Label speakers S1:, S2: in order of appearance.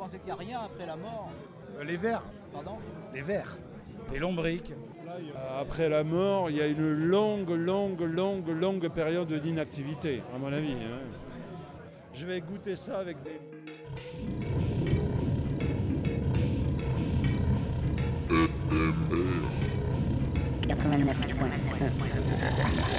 S1: pensez qu'il n'y a rien après la mort?
S2: Les vers.
S1: Pardon?
S2: Les vers. Les lombriques.
S3: Après la mort, il y a une longue période d'inactivité, à mon avis. Hein. Je vais goûter ça avec des...
S4: FMR 89.1